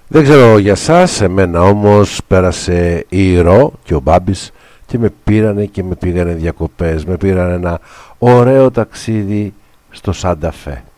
Δεν ξέρω για σας, εμένα όμως πέρασε η Ρο και ο Μπάμπης και με πήρανε και με πήγανε διακοπές. Με πήρανε ένα ωραίο ταξίδι στο Σάντα Φε.